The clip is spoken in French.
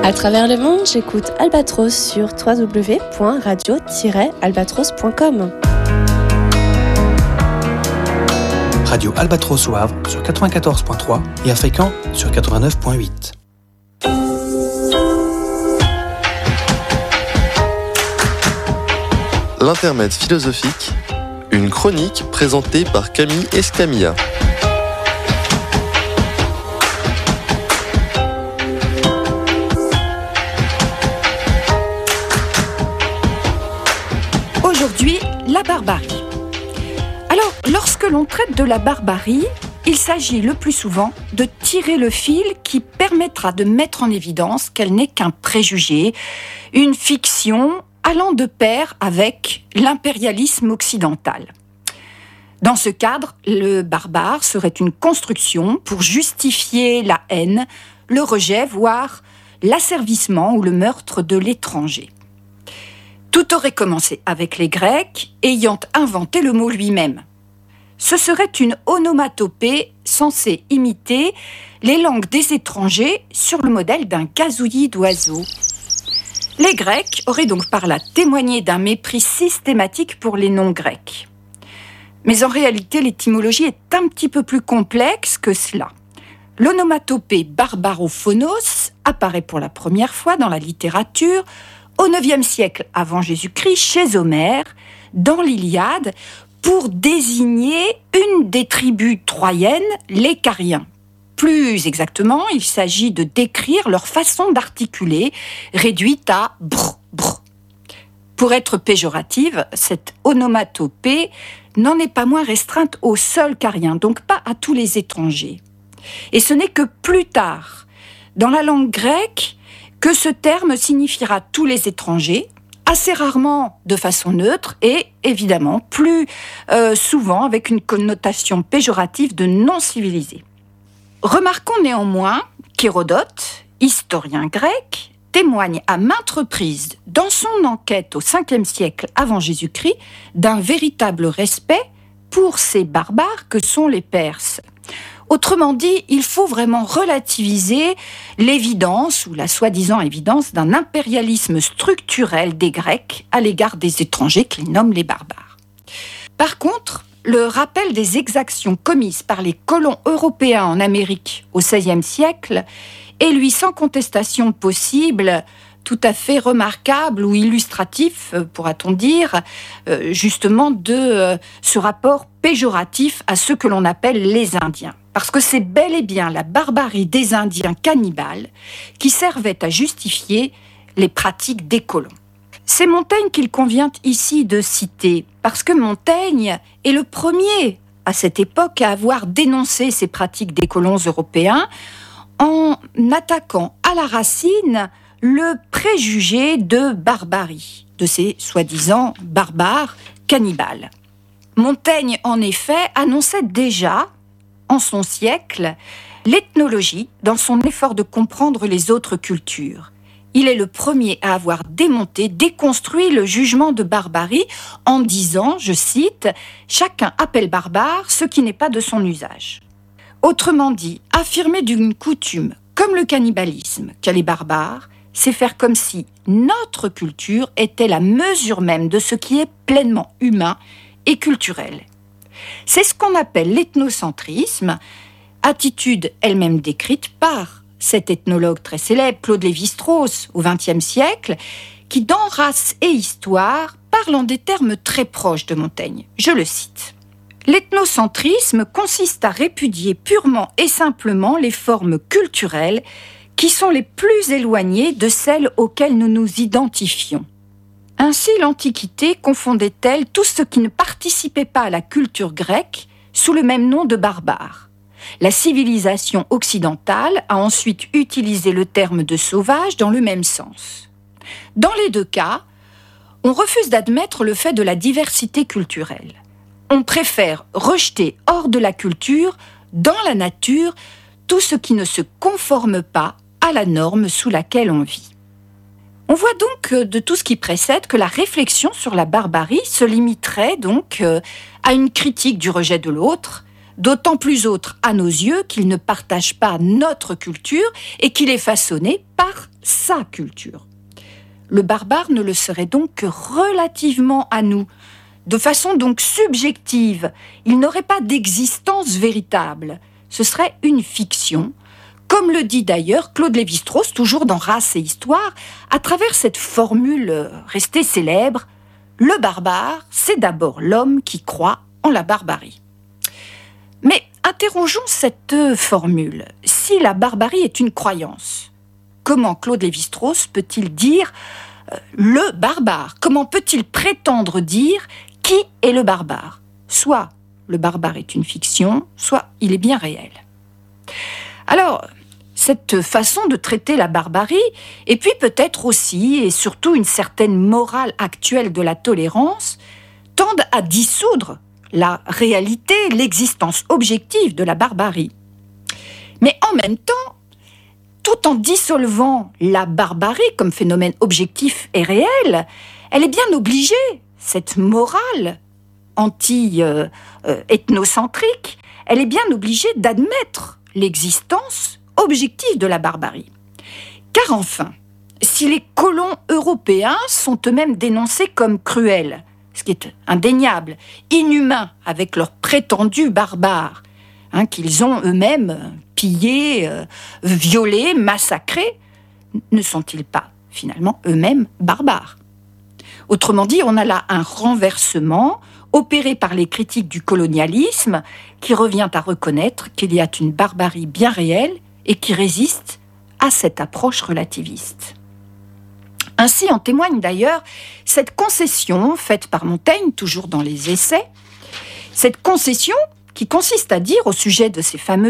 À travers le monde, j'écoute Albatros sur www.radio-albatros.com. Radio Albatros au Havre sur 94.3 et à Fécamp sur 89.8. L'intermède philosophique, une chronique présentée par Camille Escamilla. Aujourd'hui, la barbarie. Alors, lorsque l'on traite de la barbarie, il s'agit le plus souvent de tirer le fil qui permettra de mettre en évidence qu'elle n'est qu'un préjugé, une fiction allant de pair avec l'impérialisme occidental. Dans ce cadre, le barbare serait une construction pour justifier la haine, le rejet, voire l'asservissement ou le meurtre de l'étranger. Tout aurait commencé avec les Grecs ayant inventé le mot lui-même. Ce serait une onomatopée censée imiter les langues des étrangers sur le modèle d'un gazouillis d'oiseaux. Les Grecs auraient donc par là témoigné d'un mépris systématique pour les non-grecs. Mais en réalité, l'étymologie est un petit peu plus complexe que cela. L'onomatopée barbarophonos apparaît pour la première fois dans la littérature au IXe siècle avant Jésus-Christ, chez Homère, dans l'Iliade, pour désigner une des tribus troyennes, les Cariens. Plus exactement, il s'agit de décrire leur façon d'articuler, réduite à brr, brr. Pour être péjorative, cette onomatopée n'en est pas moins restreinte aux seuls Cariens, donc pas à tous les étrangers. Et ce n'est que plus tard, dans la langue grecque, que ce terme signifiera tous les étrangers, assez rarement de façon neutre et évidemment plus souvent avec une connotation péjorative de non-civilisé. Remarquons néanmoins qu'Hérodote, historien grec, témoigne à maintes reprises dans son enquête au 5e siècle avant Jésus-Christ d'un véritable respect pour ces barbares que sont les Perses. Autrement dit, il faut vraiment relativiser l'évidence ou la soi-disant évidence d'un impérialisme structurel des Grecs à l'égard des étrangers qu'ils nomment les barbares. Par contre, le rappel des exactions commises par les colons européens en Amérique au XVIe siècle est, lui, sans contestation possible, tout à fait remarquable ou illustratif, pourra-t-on dire, justement de ce rapport péjoratif à ceux que l'on appelle les Indiens. Parce que c'est bel et bien la barbarie des Indiens cannibales qui servait à justifier les pratiques des colons. C'est Montaigne qu'il convient ici de citer, parce que Montaigne est le premier à cette époque à avoir dénoncé ces pratiques des colons européens en attaquant à la racine le préjugé de barbarie, de ces soi-disant barbares cannibales. Montaigne, en effet, annonçait déjà, en son siècle, l'ethnologie dans son effort de comprendre les autres cultures. Il est le premier à avoir déconstruit le jugement de barbarie en disant, je cite, « Chacun appelle barbare ce qui n'est pas de son usage ». Autrement dit, affirmer d'une coutume comme le cannibalisme qu'elle est barbare, c'est faire comme si notre culture était la mesure même de ce qui est pleinement humain et culturel. C'est ce qu'on appelle l'ethnocentrisme, attitude elle-même décrite par cet ethnologue très célèbre, Claude Lévi-Strauss, au XXe siècle, qui, dans Race et Histoire, parle en des termes très proches de Montaigne. Je le cite. « L'ethnocentrisme consiste à répudier purement et simplement les formes culturelles qui sont les plus éloignées de celles auxquelles nous nous identifions. Ainsi, l'Antiquité confondait-elle tout ce qui ne participait pas à la culture grecque sous le même nom de barbare. La civilisation occidentale a ensuite utilisé le terme de sauvage dans le même sens. Dans les deux cas, on refuse d'admettre le fait de la diversité culturelle. On préfère rejeter hors de la culture, dans la nature, tout ce qui ne se conforme pas à la norme sous laquelle on vit. On voit donc de tout ce qui précède que la réflexion sur la barbarie se limiterait donc à une critique du rejet de l'autre, d'autant plus autre à nos yeux qu'il ne partage pas notre culture et qu'il est façonné par sa culture. Le barbare ne le serait donc que relativement à nous, de façon donc subjective. Il n'aurait pas d'existence véritable. Ce serait une fiction, comme le dit d'ailleurs Claude Lévi-Strauss, toujours dans Race et Histoire, à travers cette formule restée célèbre, « Le barbare, c'est d'abord l'homme qui croit en la barbarie ». Mais interrogeons cette formule. Si la barbarie est une croyance, comment Claude Lévi-Strauss peut-il dire le barbare? Comment peut-il prétendre dire qui est le barbare? Soit le barbare est une fiction, soit il est bien réel. Alors, cette façon de traiter la barbarie, et puis peut-être aussi et surtout une certaine morale actuelle de la tolérance, tendent à dissoudre la réalité, l'existence objective de la barbarie. Mais en même temps, tout en dissolvant la barbarie comme phénomène objectif et réel, elle est bien obligée, cette morale anti-ethnocentrique, elle est bien obligée d'admettre l'existence objective de la barbarie. Car enfin, si les colons européens sont eux-mêmes dénoncés comme cruels, ce qui est indéniable, inhumains avec leurs prétendus barbares, qu'ils ont eux-mêmes pillés, violés, massacrés, ne sont-ils pas finalement eux-mêmes barbares? Autrement dit, on a là un renversement opéré par les critiques du colonialisme qui revient à reconnaître qu'il y a une barbarie bien réelle et qui résiste à cette approche relativiste. Ainsi en témoigne d'ailleurs cette concession faite par Montaigne, toujours dans les Essais, cette concession qui consiste à dire au sujet de ces fameux